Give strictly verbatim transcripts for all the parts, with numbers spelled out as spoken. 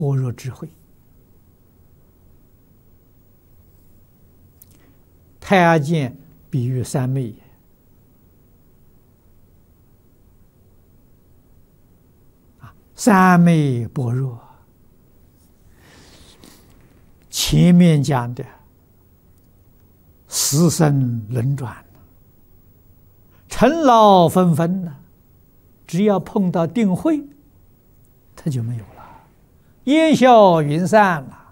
般若智慧。太阿见比喻三昧也。啊，三昧般若，前面讲的死生轮转，尘劳纷纷呢，只要碰到定慧，它就没有了，烟消云散了。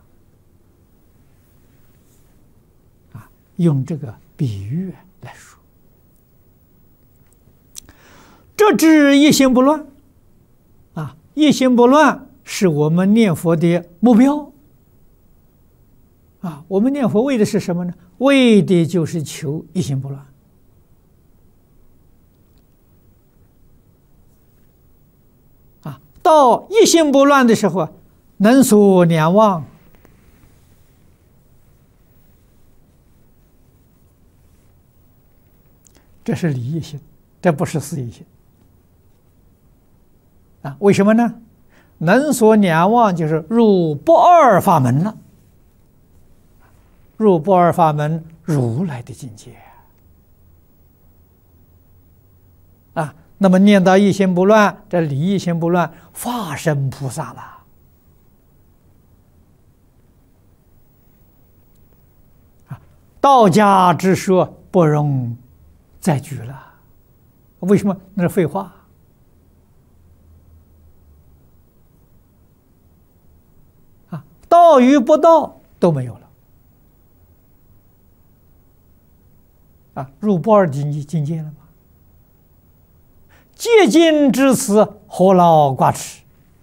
啊，用这个比喻来说，这知一心不乱。啊，一心不乱是我们念佛的目标。啊，我们念佛为的是什么呢？为的就是求一心不乱。啊，到一心不乱的时候，能所两忘，这是理一心，这不是事一心。啊，为什么呢？能所两忘就是入不二法门了。入不二法门，如来的境界啊！那么念到一心不乱，这理一心不乱，化身菩萨了啊！道家之说不容再举了，为什么？那是废话啊！道与不道都没有了。啊，入不二境境界了吗？戒经至此，何劳挂齿？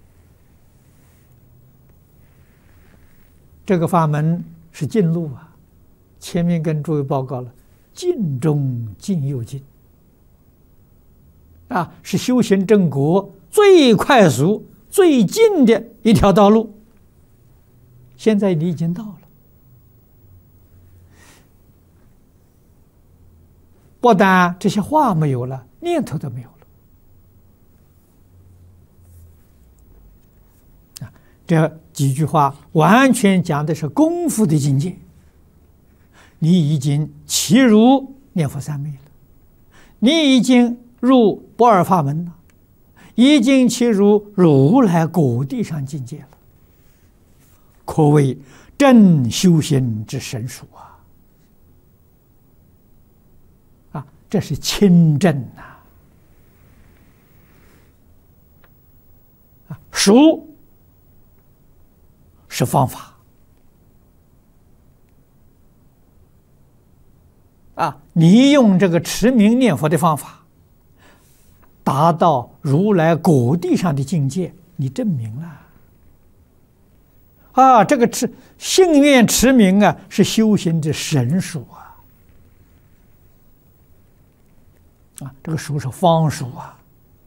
这个法门是近路啊！前面跟诸位报告了，近中近又近啊，是修行正果最快速、最近的一条道路。现在你已经到了。不但这些话没有了，念头都没有了。啊，这几句话完全讲的是功夫的境界。你已经契入念佛三昧了，你已经入不二法门了，已经契入如来果地上境界了，可谓正修行之神属啊！这是亲证呐！啊，熟是方法啊，你用这个持名念佛的方法，达到如来果地上的境界，你证明了啊！这个持信愿持名啊，是修行的神属啊！啊，这个属是方属啊，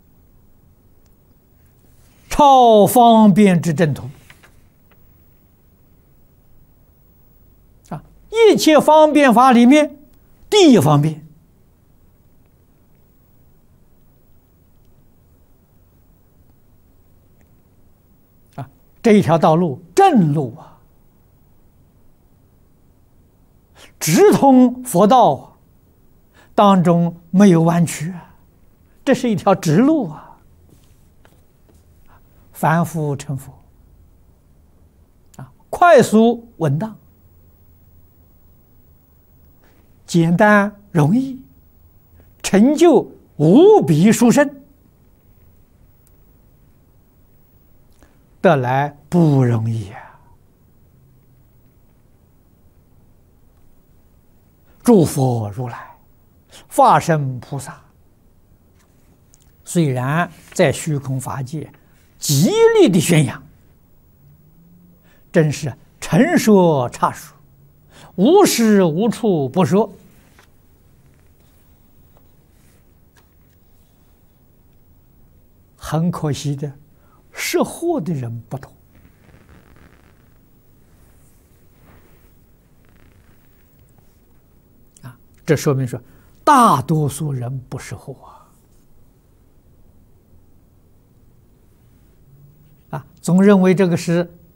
超方便之正途啊！一切方便法里面，第一方便啊，这一条道路正路啊，直通佛道啊。当中没有弯曲啊，这是一条直路啊！凡夫成佛啊，快速稳当，简单容易，成就无比殊胜，得来不容易啊！诸佛如来化身菩萨，虽然在虚空法界极力的宣扬，真是陈说差说，无时无处不说。很可惜的，识货的人不多。啊，这说明说，大多数人不识货啊！啊，总认为这个是